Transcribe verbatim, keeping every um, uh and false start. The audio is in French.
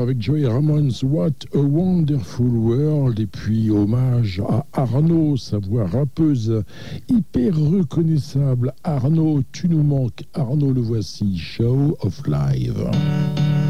avec Joey Ramones, What a Wonderful World, et puis hommage à Arnaud, sa voix rappeuse hyper reconnaissable. Arnaud, tu nous manques. Arnaud, le voici, Show of Live.